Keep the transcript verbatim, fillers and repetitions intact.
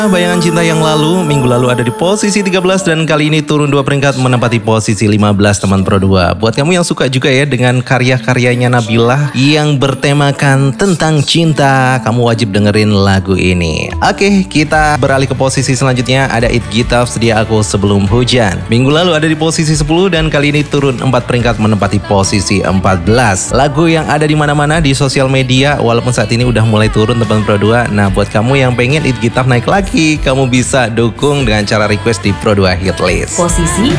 Bayangan Cinta yang lalu, minggu lalu ada di posisi tiga belas dan kali ini turun dua peringkat menempati posisi lima belas teman Pro dua. Buat kamu yang suka juga ya dengan karya-karyanya Nabila yang bertemakan tentang cinta, kamu wajib dengerin lagu ini. Oke, kita beralih ke posisi selanjutnya, ada It Gitaf Sedia Aku Sebelum Hujan. Minggu lalu ada di posisi sepuluh dan kali ini turun empat peringkat menempati posisi empat belas. Lagu yang ada di mana-mana di sosial media walaupun saat ini udah mulai turun teman Pro dua. Nah, buat kamu yang pengen It Gitaf naik lagi, kamu bisa dukung dengan cara request di Pro dua Hit List. Posisi